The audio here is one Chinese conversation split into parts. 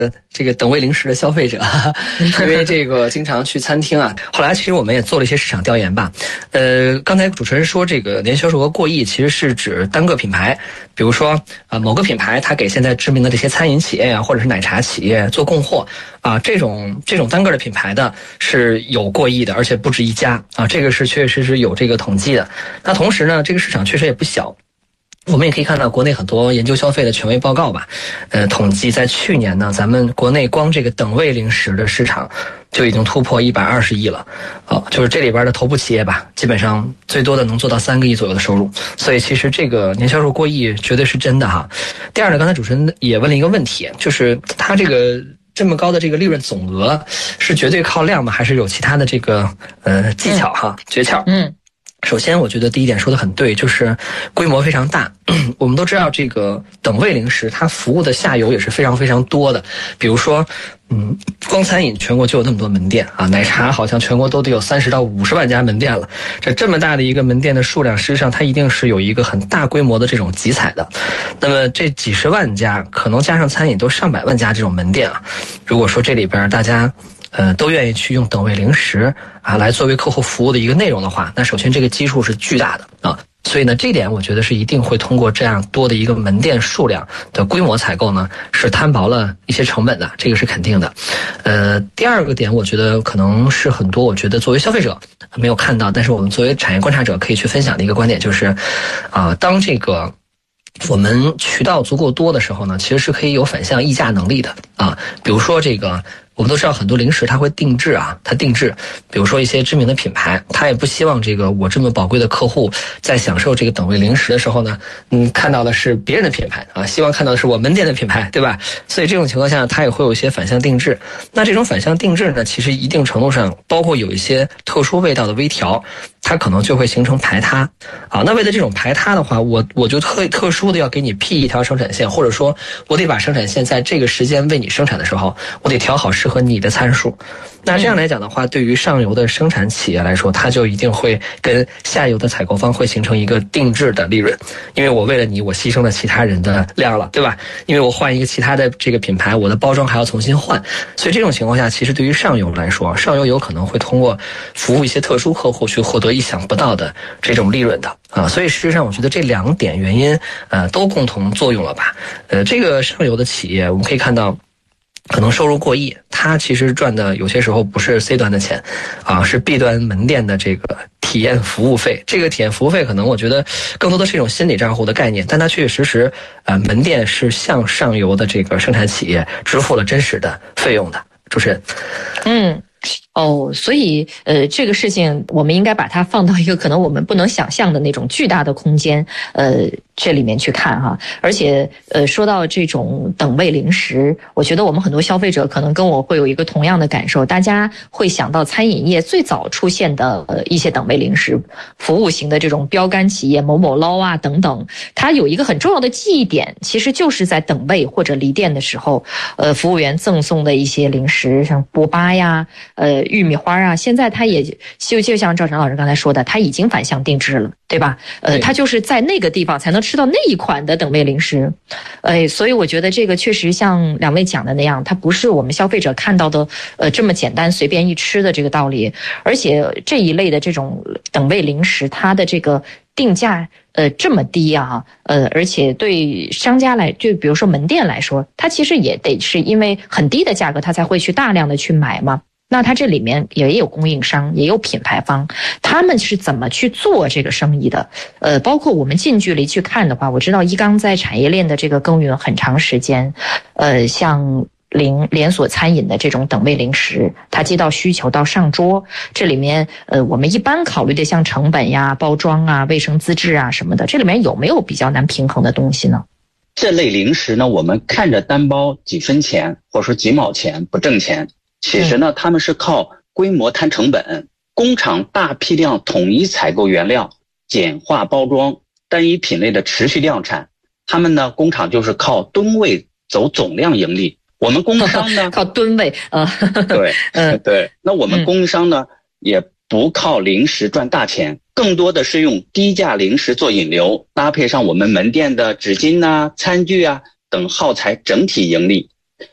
这个等位零食的消费者，因为这个经常去餐厅啊。后来其实我们也做了一些市场调研吧。刚才主持人说这个年销售额过亿，其实是指单个品牌，比如说某个品牌它给现在知名的这些餐饮企业啊，或者是奶茶企业做供货啊，这种单个的品牌的是有过亿的，而且不止一家啊，这个是确实是有这个统计的。那同时呢，这个市场确实也不小。我们也可以看到国内很多研究消费的权威报告吧，统计在去年呢，咱们国内光这个等位零食的市场就已经突破120亿了，就是这里边的头部企业吧，基本上最多的能做到3个亿左右的收入，所以其实这个年销售过亿绝对是真的哈。第二呢，刚才主持人也问了一个问题，就是它这个这么高的这个利润总额是绝对靠量吗？还是有其他的这个技巧哈、诀窍？首先我觉得第一点说得很对，就是规模非常大。我们都知道这个等位零食它服务的下游也是非常非常多的，比如说光餐饮全国就有那么多门店啊，奶茶好像全国都得有30到50万家门店了。这么大的一个门店的数量，实际上它一定是有一个很大规模的这种集采的。那么这几十万家，可能加上餐饮都上百万家这种门店啊，如果说这里边大家都愿意去用等位零食啊来作为客户服务的一个内容的话，那首先这个基数是巨大的啊，所以呢，这点我觉得是一定会通过这样多的一个门店数量的规模采购呢，是摊薄了一些成本的，这个是肯定的。第二个点，我觉得可能是很多我觉得作为消费者没有看到，但是我们作为产业观察者可以去分享的一个观点，就是当这个我们渠道足够多的时候呢，其实是可以有反向议价能力的啊。比如说这个，我们都知道很多零食它会定制啊，它定制，比如说一些知名的品牌，它也不希望这个我这么宝贵的客户在享受这个等位零食的时候呢，看到的是别人的品牌啊，希望看到的是我门店的品牌，对吧？所以这种情况下，它也会有一些反向定制。那这种反向定制呢，其实一定程度上包括有一些特殊味道的微调，它可能就会形成排他啊。那为了这种排他的话，我就特殊的要给你辟一条生产线，或者说我得把生产线在这个时间为你生产的时候，我得调好适合你的参数。那这样来讲的话，对于上游的生产企业来说，它就一定会跟下游的采购方会形成一个定制的利润，因为我为了你，我牺牲了其他人的量了，对吧？因为我换一个其他的这个品牌，我的包装还要重新换，所以这种情况下，其实对于上游来说，上游有可能会通过服务一些特殊客户去获得意想不到的这种利润的啊。所以实际上，我觉得这2点原因都共同作用了吧。这个上游的企业，我们可以看到，可能收入过亿，它其实赚的有些时候不是 C 端的钱啊，是 B 端门店的这个体验服务费。这个体验服务费可能我觉得更多的是一种心理账户的概念，但它确确实实门店是向上游的这个生产企业支付了真实的费用的。主持人。 所以这个事情我们应该把它放到一个可能我们不能想象的那种巨大的空间这里面去看哈。而且说到这种等位零食，我觉得我们很多消费者可能跟我会有一个同样的感受，大家会想到餐饮业最早出现的一些等位零食服务型的这种标杆企业某某捞啊等等，它有一个很重要的记忆点，其实就是在等位或者离店的时候服务员赠送的一些零食，像波巴呀玉米花啊，现在它也就像赵晨老师刚才说的，它已经反向定制了，对吧？它就是在那个地方才能吃到那一款的等位零食。所以我觉得这个确实像两位讲的那样，它不是我们消费者看到的这么简单随便一吃的这个道理。而且这一类的这种等位零食，它的这个定价这么低啊，而且对商家就比如说门店来说，它其实也得是因为很低的价格，它才会去大量的去买嘛。那它这里面也有供应商，也有品牌方，他们是怎么去做这个生意的？包括我们近距离去看的话，我知道一刚在产业链的这个耕耘很长时间，像连锁餐饮的这种等位零食，它接到需求到上桌，这里面我们一般考虑的像成本呀、包装啊、卫生资质啊什么的，这里面有没有比较难平衡的东西呢？ 这类零食呢，我们看着单包几分钱或者说几毛钱不挣钱，其实呢，他们是靠规模摊成本，工厂大批量统一采购原料，简化包装，单一品类的持续量产。他们呢，工厂就是靠吨位走总量盈利。我们供应商呢， 靠吨位对，对。那我们供应商呢，也不靠零食赚大钱，更多的是用低价零食做引流，搭配上我们门店的纸巾啊、餐具啊等耗材，整体盈利。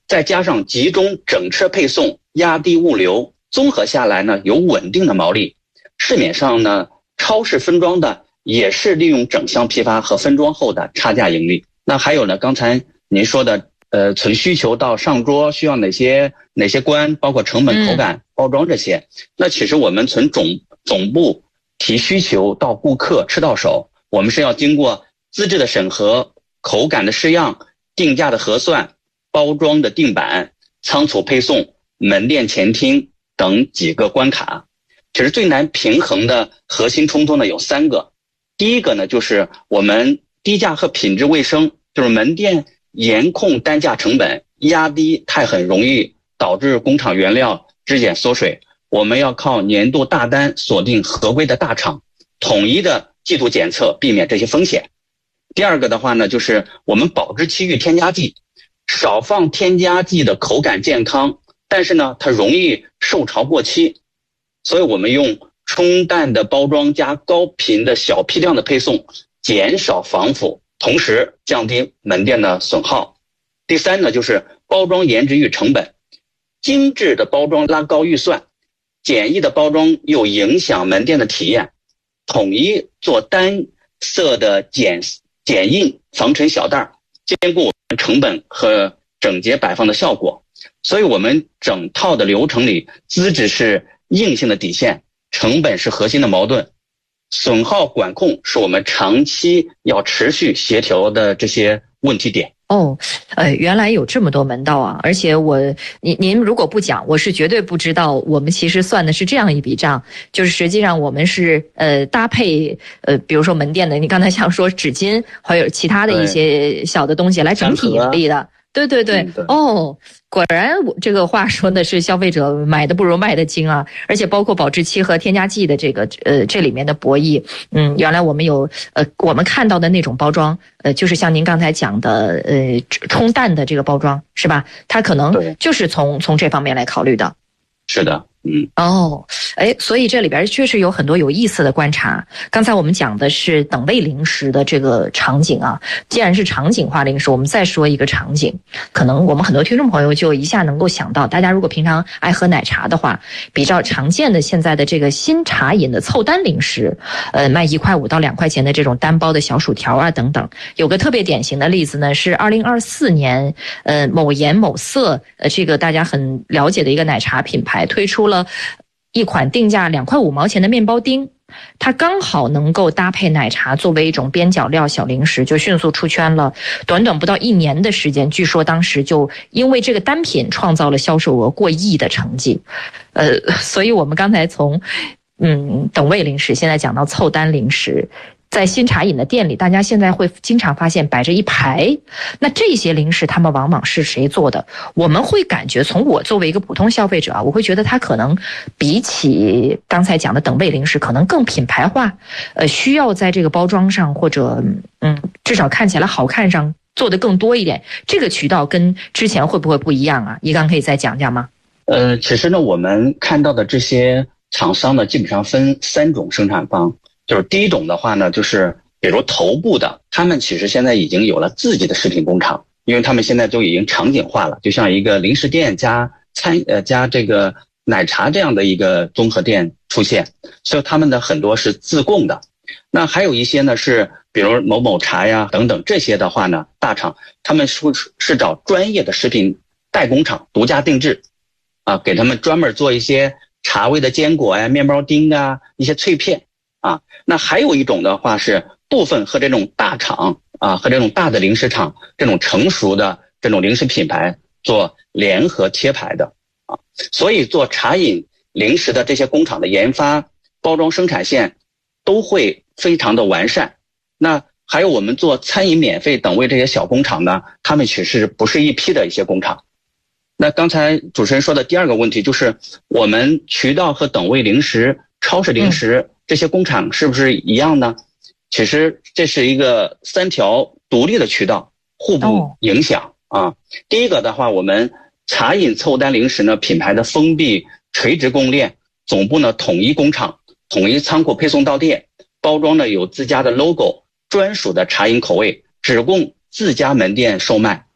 再加上集中整车配送，压低物流，综合下来呢，有稳定的毛利。市面上呢，超市分装的也是利用整箱批发和分装后的差价盈利。那还有呢，刚才您说的，从需求到上桌需要哪些关，包括成本、口感、包装这些。那其实我们从总部提需求到顾客吃到手，我们是要经过资质的审核、口感的试样、定价的核算、包装的定版、仓储配送、门店前厅等几个关卡。其实最难平衡的核心冲突呢有3个。第一个呢就是我们低价和品质卫生，就是门店严控单价成本，压低太很容易导致工厂原料质检缩水。我们要靠年度大单锁定合规的大厂，统一的季度检测，避免这些风险。第二个的话呢，就是我们保质期域添加剂，少放添加剂的口感健康，但是呢它容易受潮过期，所以我们用冲淡的包装加高频的小批量的配送，减少防腐，同时降低门店的损耗。第三呢，就是包装颜值与成本，精致的包装拉高预算，简易的包装又影响门店的体验，统一做单色的剪印防尘小袋，兼顾我们成本和整洁摆放的效果。所以我们整套的流程里，资质是硬性的底线，成本是核心的矛盾，损耗管控是我们长期要持续协调的这些问题点。 原来有这么多门道啊！而且您如果不讲，我是绝对不知道。我们其实算的是这样一笔账，就是实际上我们是搭配比如说门店的，你刚才想说纸巾，还有其他的一些小的东西来整体盈利的。对对对，果然我这个话说的是消费者买的不如卖的精啊！而且包括保质期和添加剂的这里面的博弈，原来我们有我们看到的那种包装，就是像您刚才讲的冲淡的这个包装是吧？它可能就是从这方面来考虑的。 是的。 所以这里边确实有很多有意思的观察。刚才我们讲的是等位零食的这个场景啊，既然是场景化零食，我们再说一个场景，可能我们很多听众朋友就一下能够想到，大家如果平常爱喝奶茶的话，比较常见的现在的这个新茶饮的凑单零食，卖1块5到2块钱的这种单包的小薯条啊等等。有个特别典型的例子呢，是2024年某颜某色这个大家很了解的一个奶茶品牌推出了一款定价2块5毛钱的面包丁，它刚好能够搭配奶茶作为一种边角料小零食，就迅速出圈了。短短不到1年的时间，据说当时就因为这个单品创造了销售额过亿的成绩。所以我们刚才从等位零食现在讲到凑单零食。在新茶饮的店里，大家现在会经常发现摆着一排，那这些零食他们往往是谁做的？我们会感觉，从我作为一个普通消费者啊，我会觉得它可能比起刚才讲的等位零食可能更品牌化，需要在这个包装上或者至少看起来好看上做的更多一点。这个渠道跟之前会不会不一样啊？一刚可以再讲讲吗？ 其实呢，我们看到的这些厂商呢，基本上分3种生产方。就是第一种的话呢，就是比如头部的，他们其实现在已经有了自己的食品工厂，因为他们现在都已经场景化了，就像一个零食店加这个奶茶这样的一个综合店出现，所以他们的很多是自供的。那还有一些呢是比如某某茶呀等等，这些的话呢，大厂他们是找专业的食品代工厂独家定制啊，给他们专门做一些茶味的坚果呀、面包丁啊、一些脆片。那还有一种的话是部分和这种大厂和这种大的零食厂这种成熟的这种零食品牌做联合贴牌的所以做茶饮零食的这些工厂的研发、包装、生产线都会非常的完善。那还有我们做餐饮免费等位这些小工厂呢，他们其实不是一批的一些工厂。那刚才主持人说的第二个问题就是我们渠道和等位零食、超市零食这些工厂是不是一样呢？其实这是一个3条独立的渠道，互不影响第一个的话，我们茶饮凑单零食呢，品牌的封闭垂直供应链，总部呢统一工厂、统一仓库配送到店，包装呢有自家的 logo， 专属的茶饮口味，只供自家门店售卖。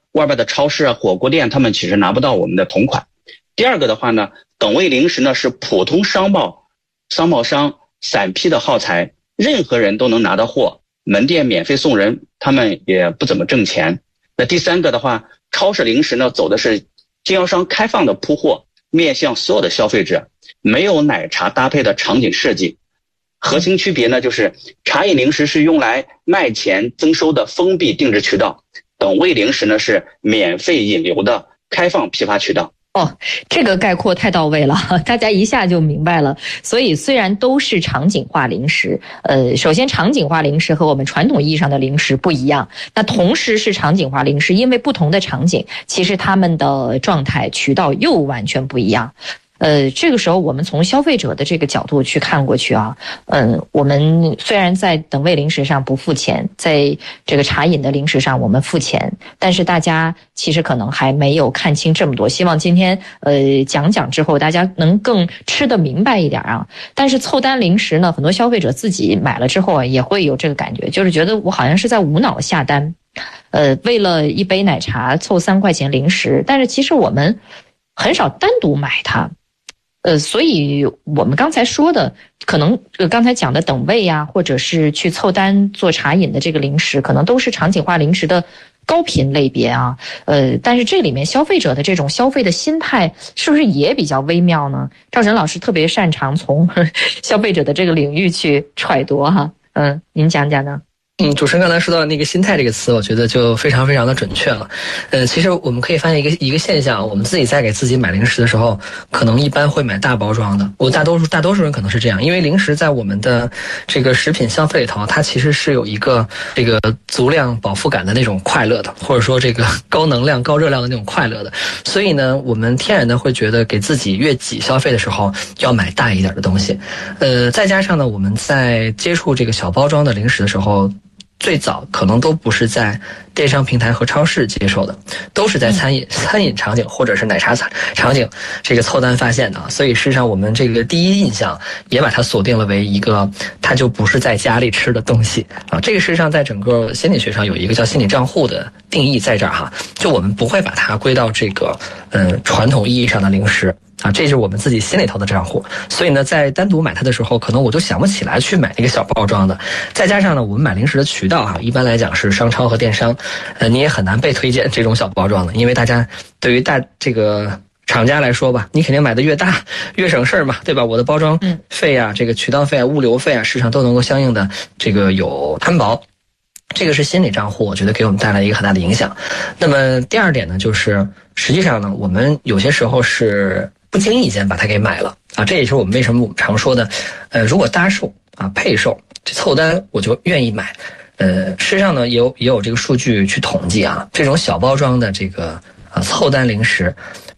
外边的超市啊、火锅店，他们其实拿不到我们的同款。第二个的话呢，等位零食呢是普通商贸商散批的耗材，任何人都能拿到货，门店免费送人，他们也不怎么挣钱。那第三个的话，超市零食呢走的是经销商开放的铺货，面向所有的消费者，没有奶茶搭配的场景设计。核心区别呢，就是茶饮零食是用来卖前增收的封闭定制渠道，等位零食呢是免费引流的开放批发渠道。 哦，这个概括太到位了，大家一下就明白了。所以虽然都是场景化零食，首先场景化零食和我们传统意义上的零食不一样，那同时是场景化零食，因为不同的场景，其实他们的状态渠道又完全不一样。这个时候我们从消费者的这个角度去看过去啊，我们虽然在等位零食上不付钱，在这个茶饮的零食上我们付钱，但是大家其实可能还没有看清这么多。希望今天讲之后，大家能更吃得明白一点啊。但是凑单零食呢，很多消费者自己买了之后啊，也会有这个感觉，就是觉得我好像是在无脑下单，为了一杯奶茶凑3块钱零食，但是其实我们很少单独买它。所以我们刚才说的，可能刚才讲的等位呀，或者是去凑单做茶饮的这个零食，可能都是场景化零食的高频类别啊。但是这里面消费者的这种消费的心态是不是也比较微妙呢？赵晨老师特别擅长从消费者的这个领域去揣度哈。您讲讲呢？ 主持人刚才说到那个心态这个词，我觉得就非常非常的准确了。其实我们可以发现一个现象，我们自己在给自己买零食的时候，可能一般会买大包装的。大多数人可能是这样，因为零食在我们的这个食品消费里头，它其实是有一个这个足量饱腹感的那种快乐的，或者说这个高能量高热量的那种快乐的。所以呢，我们天然的会觉得给自己越挤消费的时候要买大一点的东西。再加上呢，我们在接触这个小包装的零食的时候，最早可能都不是在电商平台和超市接受的，都是在餐饮场景或者是奶茶场景这个凑单发现的。所以事实上我们这个第一印象也把它锁定了为一个它就不是在家里吃的东西啊。这个事实上在整个心理学上有一个叫心理账户的定义在这儿哈，就我们不会把它归到这个传统意义上的零食啊，这是我们自己心里头的账户。所以呢，在单独买它的时候，可能我就想不起来去买那个小包装的。再加上呢，我们买零食的渠道哈，一般来讲是商超和电商，你也很难被推荐这种小包装的，因为大家对于这个厂家来说吧，你肯定买的越大越省事儿嘛，对吧？我的包装费啊，这个渠道费啊、物流费啊，市场都能够相应的这个有摊薄。这个是心理账户，我觉得给我们带来一个很大的影响。那么第二点呢，就是实际上呢，我们有些时候是不经意间把它给买了啊，这也是我们为什么我们常说的，如果搭售啊、配售、这凑单，我就愿意买。事实上呢，也有这个数据去统计啊，这种小包装的这个凑单零食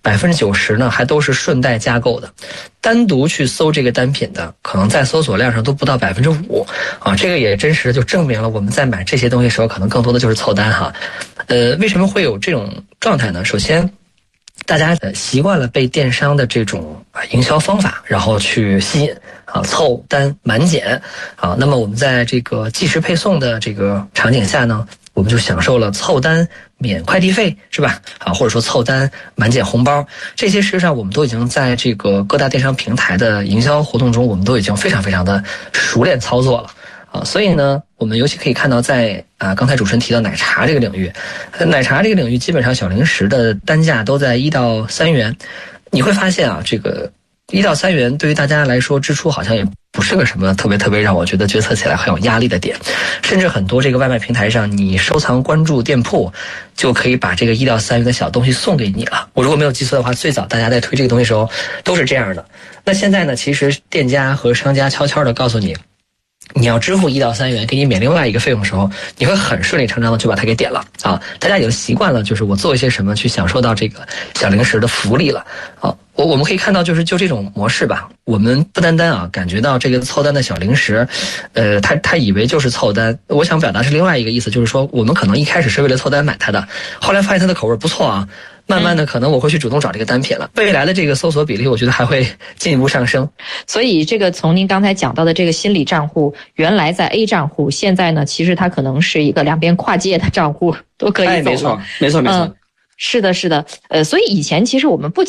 ，90%呢还都是顺带加购的，单独去搜这个单品的，可能在搜索量上都不到5%啊。这个也真实的就证明了我们在买这些东西的时候，可能更多的就是凑单哈。为什么会有这种状态呢？首先，大家习惯了被电商的这种营销方法，然后去吸引啊，凑单满减啊。那么我们在这个即时配送的这个场景下呢，我们就享受了凑单免快递费，是吧？啊，或者说凑单满减红包，这些实际上我们都已经在这个各大电商平台的营销活动中，我们都已经非常非常的熟练操作了啊。所以呢，我们尤其可以看到在刚才主持人提到奶茶这个领域，奶茶这个领域基本上小零食的单价都在1到3元，你会发现啊，这个1到3元对于大家来说支出好像也不是个什么特别让我觉得决策起来很有压力的点，甚至很多这个外卖平台上，你收藏关注店铺就可以把这个1到3元的小东西送给你了。我如果没有记错的话，最早大家在推这个东西的时候都是这样的。那现在呢，其实店家和商家悄悄的告诉你，你要支付1到3元给你免另外一个费用的时候，你会很顺理成章的就把它给点了啊！大家已经习惯了，就是我做一些什么去享受到这个小零食的福利了啊！我们可以看到，就这种模式吧，我们不单单感觉到这个凑单的小零食，他以为就是凑单。我想表达是另外一个意思，就是说我们可能一开始是为了凑单买它的，后来发现它的口味不错啊。慢慢的，可能我会去主动找这个单品了。未来的这个搜索比例，我觉得还会进一步上升。 所以，这个从您刚才讲到的这个心理账户，原来在 A 账户，现在呢，其实它可能是一个两边跨界的账户，都可以走了。 没错。 是的，是的，所以以前其实我们不